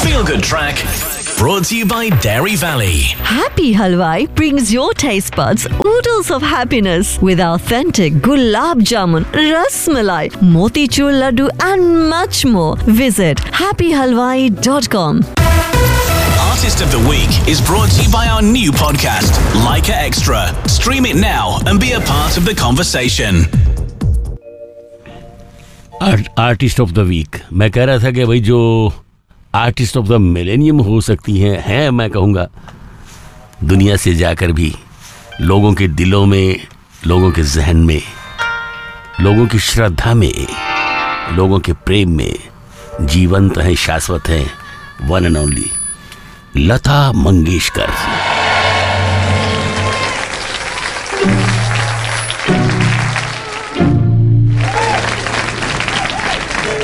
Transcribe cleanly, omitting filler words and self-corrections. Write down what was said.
Feel Good Track, brought to you by Dairy Valley. Happy Halwai brings your taste buds oodles of happiness with authentic gulab jamun, ras malai, motichur laddu and much more. Visit happyhalwai.com. Artist of the Week is brought to you by our new podcast, Leica Extra. Stream it now and be a part of the conversation. Artist of the week, मैं कह रहा था कि भाई जो artist of the millennium हो सकती हैं मैं कहूँगा दुनिया से जाकर भी लोगों के दिलों में, लोगों के जहन में, लोगों की श्रद्धा में, लोगों के प्रेम में जीवंत हैं, शाश्वत हैं, one and only Lata Mangeshkar.